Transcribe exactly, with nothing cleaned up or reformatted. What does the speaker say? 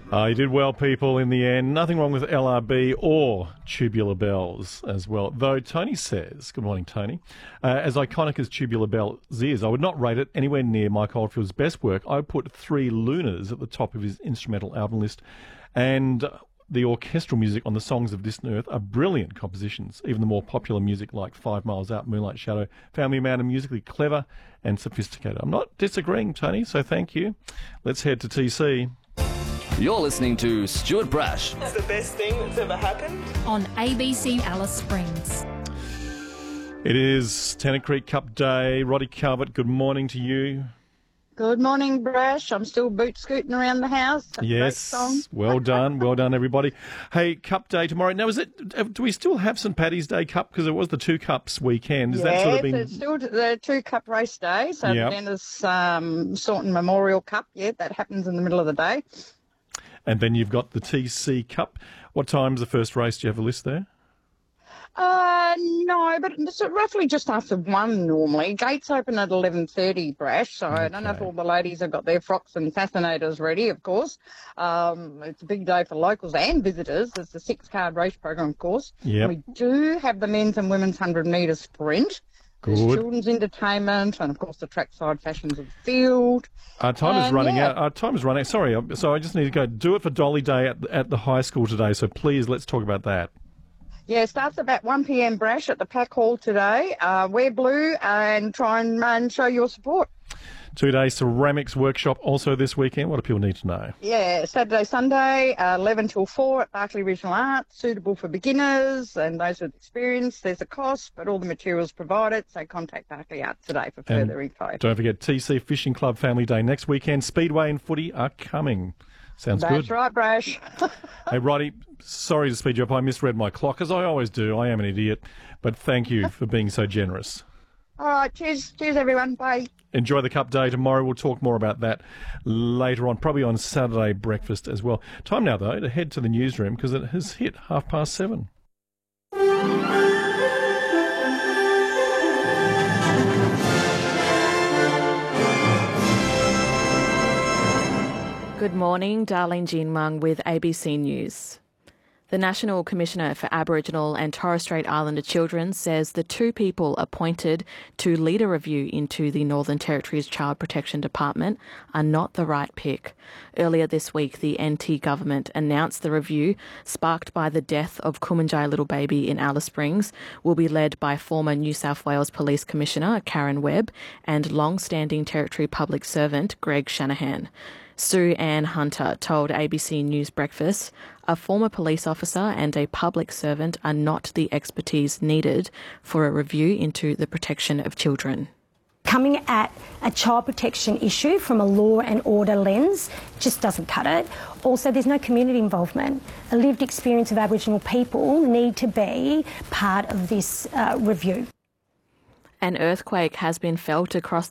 Uh, you did well, people, in the end. Nothing wrong with L R B or Tubular Bells as well. Though Tony says, good morning, Tony, uh, as iconic as Tubular Bells is, I would not rate it anywhere near Mike Oldfield's best work. I would put Three Lunas at the top of his instrumental album list. And the orchestral music on the Songs of Distant Earth are brilliant compositions. Even the more popular music like Five Miles Out, Moonlight Shadow, Family Man are musically clever and sophisticated. I'm not disagreeing, Tony, so thank you. Let's head to T C. You're listening to Stuart Brash. It's the best thing that's ever happened. On A B C Alice Springs. It is Tennant Creek Cup Day. Roddy Calvert, good morning to you. Good morning, Brash. I'm still boot scooting around the house. That's yes, a great song. Well done, well done, everybody. Hey, Cup Day tomorrow. Now, is it? Do we still have St Paddy's Day Cup? Because it was the Two Cups weekend. Is yes, that sort of been... it's still the Two Cup race day. So Yep. then there's um, Staunton Memorial Cup. Yeah, that happens in the middle of the day. And then you've got the T C Cup. What time's the first race? Do you have a list there? Uh, no, but it's roughly just after one normally. Gates open at eleven thirty, Brash, so I don't know if Okay. all the ladies have got their frocks and fascinators ready, of course. Um, it's a big day for locals and visitors. It's a six-card race program, of course. Yep. We do have the men's and women's one hundred metre sprint. There's Good. children's entertainment and, of course, the trackside fashions of the field. Our time is Um, running yeah. out. Our time is running out. Sorry, uh, so I just need to go. Do it for Dolly Day at, at the high school today, so please let's talk about that. Yeah, it starts about one p m, Brash, at the Pack Hall today. Uh, wear blue and try and, and show your support. Two-day ceramics workshop also this weekend. What do people need to know? Yeah, Saturday, Sunday, uh, eleven till four at Barclay Regional Arts, suitable for beginners and those with experience. There's a cost, but all the materials provided, so contact Barclay Arts today for And further info. Don't forget T C Fishing Club Family Day next weekend. Speedway and footy are coming. Sounds That's good. right, Brash. Hey, Roddy, sorry to speed you up. I misread my clock, as I always do. I am an idiot. But thank you for being so generous. All right, cheers. Cheers, everyone. Bye. Enjoy the Cup Day tomorrow. We'll talk more about that later on, probably on Saturday breakfast as well. Time now, though, to head to the newsroom because it has hit half past seven. Good morning, Darlene Jean Mung with A B C News. The National Commissioner for Aboriginal and Torres Strait Islander Children says the two people appointed to lead a review into the Northern Territory's Child Protection Department are not the right pick. Earlier this week, the N T government announced the review, sparked by the death of Kumanjai Little Baby in Alice Springs, will be led by former New South Wales Police Commissioner Karen Webb and long-standing Territory Public Servant Greg Shanahan. Sue Ann Hunter told A B C News Breakfast, a former police officer and a public servant are not the expertise needed for a review into the protection of children. Coming at a child protection issue from a law and order lens just doesn't cut it. Also, there's no community involvement. A lived experience of Aboriginal people need to be part of this uh, review. An earthquake has been felt across